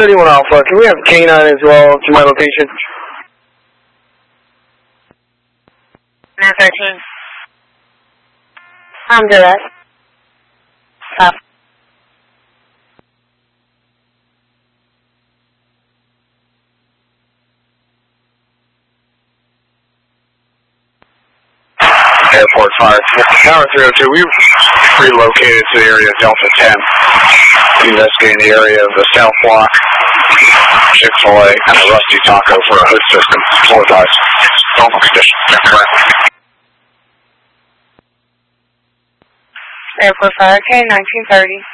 31 Alpha, can we have K9 as well to my location? 913. Honduras. Stop. Airport 5. Tower 302, we relocated to the area of Delta 10. Investigating the area of the South Block, Chick-fil-A, and the Rusty Taco for a hood system. Floor guys. Normal condition. Correct. Airport 5, K 1930.